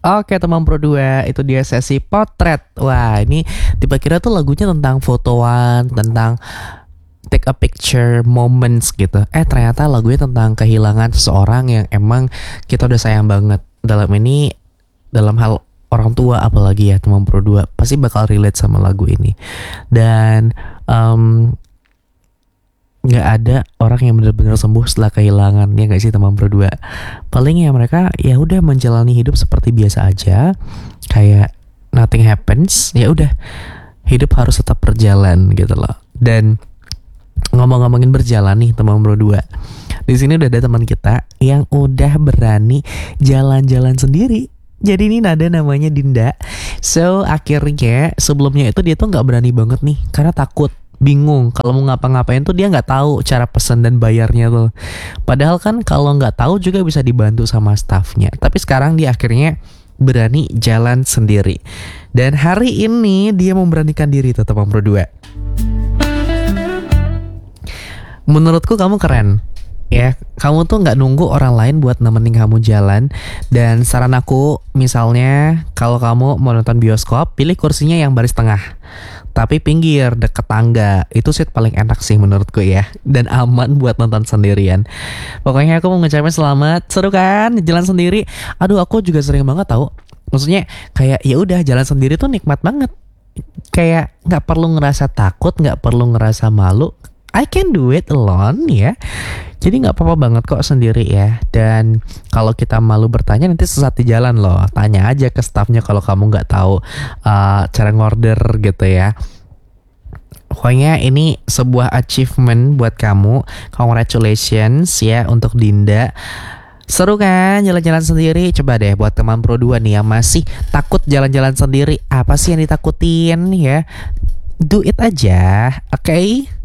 Oke teman Pro 2, itu dia sesi potret. Wah ini tiba kira tuh lagunya tentang fotoan, tentang take a picture moments gitu. Ternyata lagunya tentang kehilangan seseorang yang emang kita udah sayang banget. Dalam ini, dalam hal orang tua apalagi ya teman Pro 2 pasti bakal relate sama lagu ini. Dan nggak ada orang yang benar-benar sembuh setelah kehilangan, ya nggak sih teman berdua. Paling ya mereka ya udah menjalani hidup seperti biasa aja, kayak nothing happens, ya udah hidup harus tetap berjalan gitu loh. Dan ngomong-ngomongin berjalan nih teman berdua, di sini udah ada teman kita yang udah berani jalan-jalan sendiri. Jadi ini nada namanya Dinda. So akhirnya sebelumnya itu dia tuh nggak berani banget nih karena takut, bingung kalau mau ngapa-ngapain tuh dia nggak tahu cara pesan dan bayarnya tuh. Padahal kan kalau nggak tahu juga bisa dibantu sama staffnya. Tapi sekarang dia akhirnya berani jalan sendiri. Dan hari ini dia memberanikan diri tuh teman Pro 2. Menurutku kamu keren. Ya, kamu tuh nggak nunggu orang lain buat nemenin kamu jalan. Dan saran aku, misalnya kalau kamu mau nonton bioskop, pilih kursinya yang baris tengah, tapi pinggir deket tangga. Itu seat paling enak sih menurutku ya, dan aman buat nonton sendirian. Pokoknya aku mau ngucapin selamat. Seru kan jalan sendiri? Aduh, aku juga sering banget tahu. Maksudnya kayak ya udah jalan sendiri tuh nikmat banget. Kayak nggak perlu ngerasa takut, nggak perlu ngerasa malu. I can do it alone ya. Jadi nggak apa-apa banget kok sendiri ya. Dan kalau kita malu bertanya, nanti sesat di jalan loh. Tanya aja ke staffnya kalau kamu nggak tahu cara ngorder gitu ya. Pokoknya ini sebuah achievement buat kamu. Congratulations ya untuk Dinda. Seru kan jalan-jalan sendiri? Coba deh buat teman Pro 2 nih yang masih takut jalan-jalan sendiri. Apa sih yang ditakutin ya? Do it aja, oke?